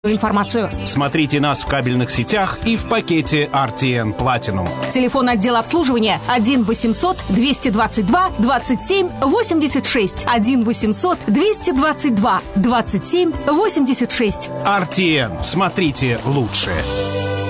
информацию. Смотрите нас в кабельных сетях и в пакете RTN Platinum. Телефон отдела обслуживания 1 800 222 27 86. 1 800 222 27 86. RTN. Смотрите лучше.